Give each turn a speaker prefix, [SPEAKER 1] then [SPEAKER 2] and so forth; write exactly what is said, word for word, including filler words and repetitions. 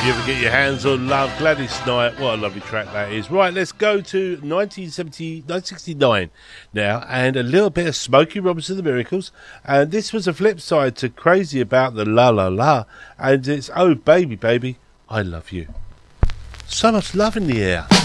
[SPEAKER 1] You ever get your hands on Love, Gladys Knight? What a lovely track that is. Right, let's go to nineteen seventy, nineteen sixty-nine now, and a little bit of Smokey Robinson and the Miracles. And this was a flip side to Crazy About the La La La, and it's Oh Baby Baby, I Love You. So much love in the air.